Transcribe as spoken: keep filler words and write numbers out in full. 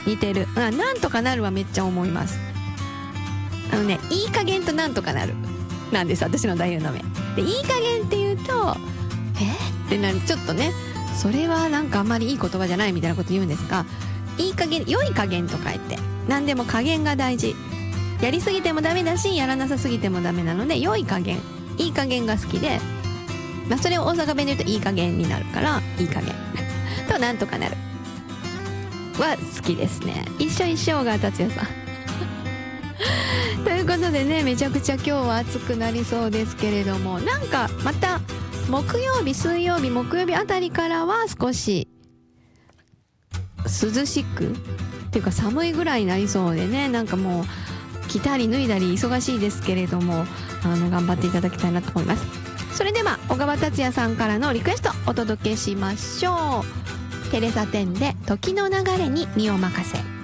似てる。あ、なんとかなるはめっちゃ思います。あのね、いい加減となんとかなるなんです、私の座右の銘で。いい加減って言うとえー、ってなる。ちょっとね、それはなんかあんまりいい言葉じゃないみたいなこと言うんですが、いい加減、良い加減と書いて、何でも加減が大事。やりすぎてもダメだし、やらなさすぎてもダメなので、良い加減、いい加減が好きで、まあ、それを大阪弁で言うといい加減になるから、いい加減となんとかなるは好きですね。一緒一緒が達也さんということでね、めちゃくちゃ今日は暑くなりそうですけれども、なんかまた木曜日、水曜日、木曜日あたりからは少し涼しくっていうか寒いぐらいになりそうでね、なんかもう着たり脱いだり忙しいですけれども、あの頑張っていただきたいなと思います。それでは小川達也さんからのリクエストお届けしましょう。テレサテンで時の流れに身を任せ。